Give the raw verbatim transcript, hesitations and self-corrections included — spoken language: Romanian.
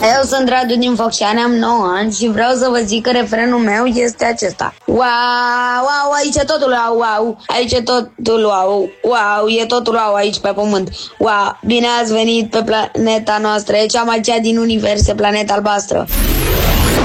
Eu sunt Radu din Focșani, am nouă ani și vreau să vă zic că refrenul meu este acesta. Wow, wow, aici e totul wow, wow, aici e totul wow, wow, e totul wow aici pe pământ. Wow, bine ați venit pe planeta noastră, e cea mai cea din univers, e planeta albastră.